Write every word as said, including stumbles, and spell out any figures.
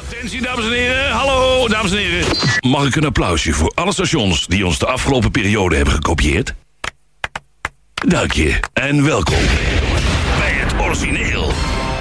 Attentie, dames en heren. Hallo, dames en heren. Mag ik een applausje voor alle stations die ons de afgelopen periode hebben gekopieerd? Dank je en welkom bij het origineel.